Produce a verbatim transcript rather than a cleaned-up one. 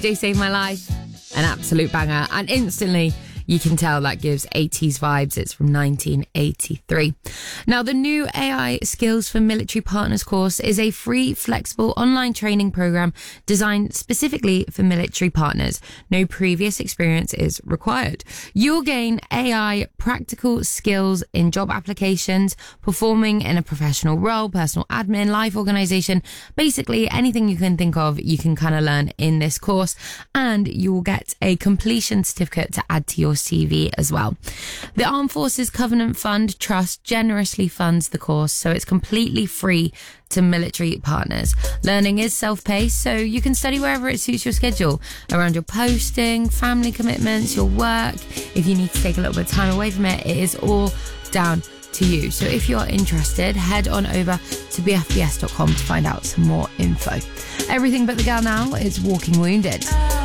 J Saved My Life, an absolute banger. And instantly, you can tell that gives eighties vibes. It's from nineteen eighty-three. Now, the new A I Skills for Military Partners course is a free, flexible online training program designed specifically for military partners. No previous experience is required. You'll gain A I practical skills in job applications, performing in a professional role, personal admin, life organization, basically anything you can think of, you can kind of learn in this course, and you will get a completion certificate to add to your C V as well. The Armed Forces Covenant Fund Trust generously funds the course, so it's completely free to military partners. Learning is self-paced, so you can study wherever it suits your schedule, around your posting, family commitments, your work. If you need to take a little bit of time away from it, it is all down to you. So if you're interested, head on over to b f b s dot com to find out some more info. Everything But the Girl now is Walking Wounded.